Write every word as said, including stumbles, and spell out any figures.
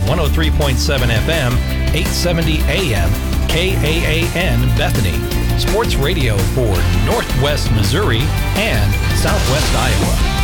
one oh three point seven F M, eight seventy A M, K A A N Bethany. Sports radio for Northwest Missouri and Southwest Iowa.